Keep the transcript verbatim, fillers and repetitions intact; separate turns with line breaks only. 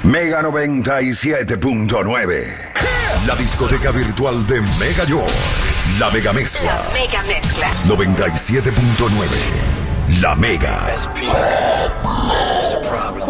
Mega noventa y siete punto nueve. La discoteca virtual de Mega York. La Mega Mezcla.
La Mega Mezcla.
noventa y siete punto nueve. La Mega.